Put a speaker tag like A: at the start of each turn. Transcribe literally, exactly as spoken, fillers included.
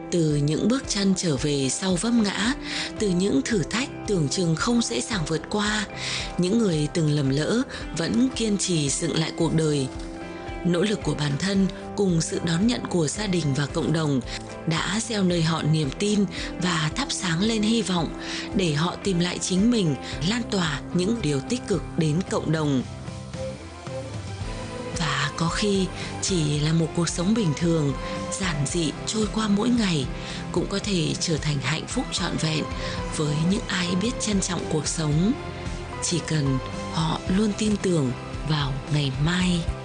A: Từ những bước chân trở về sau vấp ngã, từ những thử thách tưởng chừng không dễ dàng vượt qua, những người từng lầm lỡ vẫn kiên trì dựng lại cuộc đời. Nỗ lực của bản thân cùng sự đón nhận của gia đình và cộng đồng đã gieo nơi họ niềm tin và thắp sáng lên hy vọng để họ tìm lại chính mình, lan tỏa những điều tích cực đến cộng đồng. Và có khi chỉ là một cuộc sống bình thường, giản dị trôi qua mỗi ngày cũng có thể trở thành hạnh phúc trọn vẹn với những ai biết trân trọng cuộc sống. Chỉ cần họ luôn tin tưởng vào ngày mai.